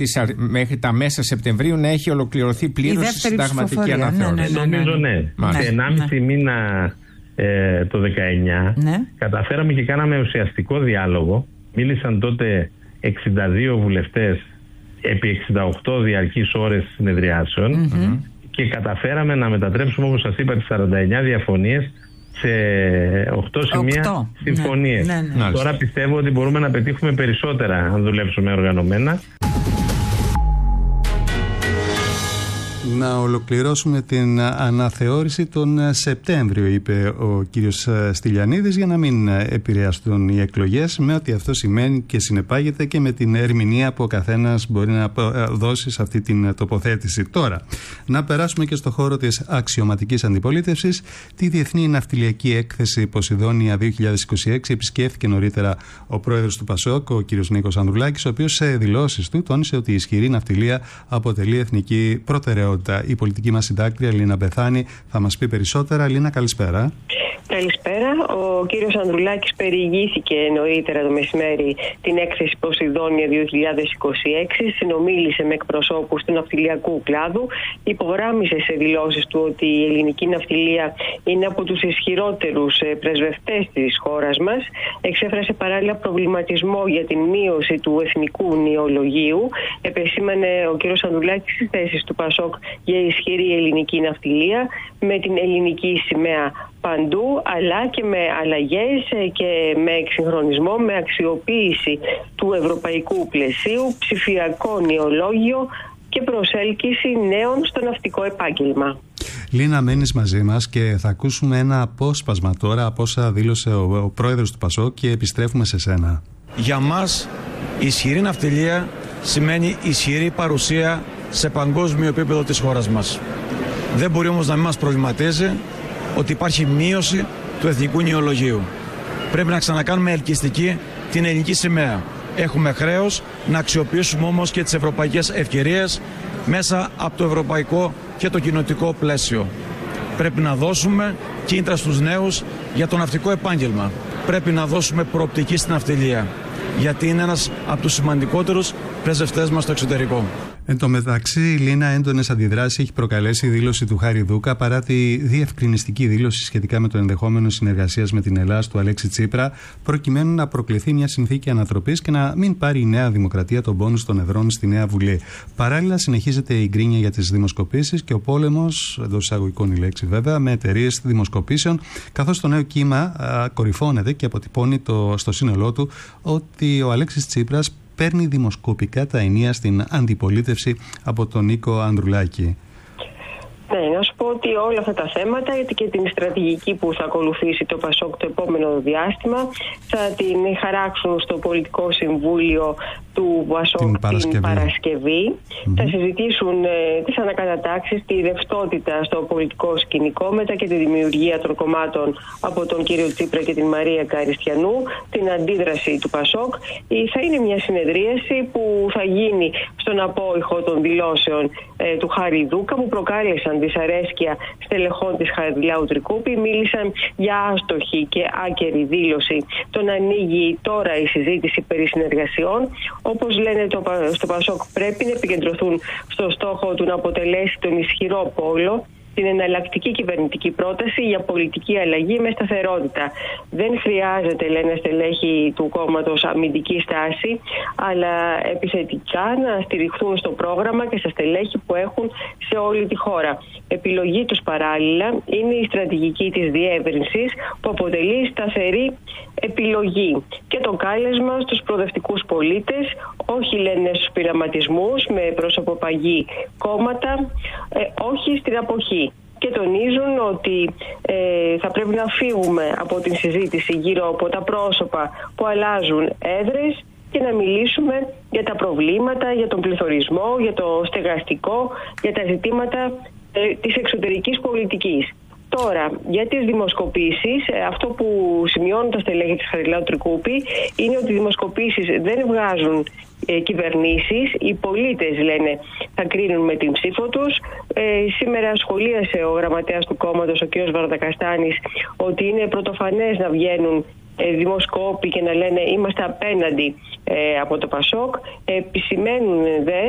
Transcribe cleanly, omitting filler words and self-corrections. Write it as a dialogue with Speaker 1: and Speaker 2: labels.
Speaker 1: μέχρι τα μέσα Σεπτεμβρίου να έχει ολοκληρωθεί πλήρως η συνταγματική αναθεώρηση.
Speaker 2: Νομίζω ναι. Σε 1,5 μήνα το 19 καταφέραμε και κάναμε ουσιαστικό διάλογο. Μίλησαν τότε 62 βουλευτές επί 68 διαρκείς ώρες συνεδριάσεων και καταφέραμε να μετατρέψουμε, όπως σας είπα, τις 49 διαφωνίες σε 8 σημεία συμφωνίες. Τώρα πιστεύω ότι μπορούμε να πετύχουμε περισσότερα αν δουλέψουμε οργανωμένα.
Speaker 3: Να ολοκληρώσουμε την αναθεώρηση τον Σεπτέμβριο, είπε ο κύριος Στυλιανίδης, για να μην επηρεαστούν οι εκλογές, με ό,τι αυτό σημαίνει και συνεπάγεται και με την ερμηνεία που ο καθένας μπορεί να δώσει σε αυτή την τοποθέτηση. Τώρα, να περάσουμε και στο χώρο της αξιωματικής αντιπολίτευσης. Τη Διεθνή Ναυτιλιακή Έκθεση Ποσειδόνια 2026 επισκέφθηκε νωρίτερα ο πρόεδρος του ΠΑΣΟΚ, ο κύριος Νίκος Ανδρουλάκης, ο οποίος σε δηλώσεις του τόνισε ότι η ισχυρή ναυτιλία αποτελεί εθνική προτεραιότητα. Η πολιτική μας συντάκτρια Λίνα Μπεθάνη θα μας πει περισσότερα. Λίνα, καλησπέρα.
Speaker 4: Καλησπέρα. Ο κύριος Ανδρουλάκης περιηγήθηκε νωρίτερα το μεσημέρι την έκθεση Ποσειδόνια 2026, συνομίλησε με εκπροσώπους του ναυτιλιακού κλάδου, υπογράμμισε σε δηλώσεις του ότι η ελληνική ναυτιλία είναι από τους ισχυρότερους πρεσβευτές της χώρας μας, εξέφρασε παράλληλα προβληματισμό για την μείωση του εθνικού νεολογίου, επεσήμανε ο κύριος Ανδρουλάκης τις θέσεις του ΠΑΣΟΚ για ισχυρή ελληνική ναυτιλία με την ελληνική σημαία παντού, αλλά και με αλλαγές και με εξυγχρονισμό, με αξιοποίηση του ευρωπαϊκού πλαισίου, ψηφιακό νεολόγιο και προσέλκυση νέων στο ναυτικό επάγγελμα.
Speaker 3: Λίνα, μένεις μαζί μας και θα ακούσουμε ένα απόσπασμα τώρα από όσα δήλωσε ο πρόεδρος του ΠΑΣΟΚ και επιστρέφουμε σε σένα.
Speaker 5: Για μας η ισχυρή ναυτιλία σημαίνει ισχυρή παρουσία σε παγκόσμιο επίπεδο της χώρας μας. Δεν μπορεί όμως να μην μας προβληματίζει ότι υπάρχει μείωση του εθνικού νεολογίου. Πρέπει να ξανακάνουμε ελκυστική την ελληνική σημαία. Έχουμε χρέος να αξιοποιήσουμε όμως και τις ευρωπαϊκές ευκαιρίες μέσα από το ευρωπαϊκό και το κοινοτικό πλαίσιο. Πρέπει να δώσουμε κίνητρα στους νέους για το ναυτικό επάγγελμα. Πρέπει να δώσουμε προοπτική στην ναυτιλία, γιατί είναι ένας από τους σημαντικότερους πρεσβευτές μας στο εξωτερικό.
Speaker 3: Εν τω μεταξύ, Λίνα, έντονες αντιδράσεις έχει προκαλέσει η δήλωση του Χάρη Δούκα παρά τη διευκρινιστική δήλωση σχετικά με το ενδεχόμενο συνεργασίας με την Ελλάδα του Αλέξη Τσίπρα, προκειμένου να προκληθεί μια συνθήκη ανατροπής και να μην πάρει η Νέα Δημοκρατία τον πόνους των εδρών στη Νέα Βουλή. Παράλληλα, συνεχίζεται η γκρίνια για τις δημοσκοπήσεις και ο πόλεμος, εντός εισαγωγικών η λέξη βέβαια, με εταιρείες δημοσκοπήσεων, καθώς το νέο κύμα κορυφώνεται και αποτυπώνει στο σύνολό του ότι ο Αλέξης Τσίπρας παίρνει δημοσκοπικά τα ενία στην αντιπολίτευση από τον Νίκο Ανδρουλάκη.
Speaker 4: Ναι, να σου πω ότι όλα αυτά τα θέματα και την στρατηγική που θα ακολουθήσει το ΠΑΣΟΚ το επόμενο διάστημα θα την χαράξουν στο Πολιτικό Συμβούλιο του ΠΑΣΟΚ την Παρασκευή. Θα συζητήσουν τις ανακατατάξεις, τη ρευστότητα στο πολιτικό σκηνικό μετά και τη δημιουργία των κομμάτων από τον κύριο Τσίπρα και την Μαρία Καριστιανού, την αντίδραση του ΠΑΣΟΚ. Θα είναι μια συνεδρίαση που θα γίνει στον απόϊχο των δηλώσεων του Χάρη Δούκα, που προκάλεσαν δυσαρέσκεια στελεχών της Χαριλάου Τρικούπη. Μίλησαν για άστοχη και άκερη δήλωση το να ανοίγει τώρα η συζήτηση περί συνεργασιών. Όπως λένε στο ΠΑΣΟΚ, πρέπει να επικεντρωθούν στο στόχο του να αποτελέσει τον ισχυρό πόλο, την εναλλακτική κυβερνητική πρόταση για πολιτική αλλαγή με σταθερότητα. Δεν χρειάζεται, λένε στελέχη του κόμματος, αμυντική στάση, αλλά επιθετικά να στηριχθούν στο πρόγραμμα και στα στελέχη που έχουν σε όλη τη χώρα. Επιλογή τους παράλληλα είναι η στρατηγική της διεύρυνσης, που αποτελεί σταθερή επιλογή, και το κάλεσμα στους προοδευτικούς πολίτες, όχι, λένε, στους πειραματισμούς με προσωποπαγή κόμματα, όχι στην αποχή. Και τονίζουν ότι θα πρέπει να φύγουμε από την συζήτηση γύρω από τα πρόσωπα που αλλάζουν έδρες και να μιλήσουμε για τα προβλήματα, για τον πληθωρισμό, για το στεγαστικό, για τα ζητήματα της εξωτερικής πολιτικής. Τώρα, για τις δημοσκοπήσεις, αυτό που σημειώνουν τα στελέχη της Χαριλάου Τρικούπη είναι ότι οι δημοσκοπήσεις δεν βγάζουν κυβερνήσεις. Οι πολίτες, λένε, θα κρίνουν με την ψήφο τους. Σήμερα σχολίασε ο γραμματέας του κόμματος, ο κ. Βαρδακαστάνης, ότι είναι πρωτοφανές να βγαίνουν δημοσκόποι και να λένε είμαστε απέναντι από το ΠΑΣΟΚ. Επισημαίνουν δε